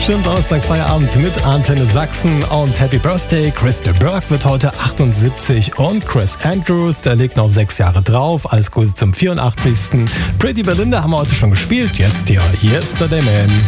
Schönen Donnerstag Feierabend mit Antenne Sachsen und Happy Birthday. Crystal Burke wird heute 78 und Chris Andrews, der legt noch 6 Jahre drauf. Alles Gute zum 84. Pretty Belinda haben wir heute schon gespielt. Jetzt hier Yesterday Man.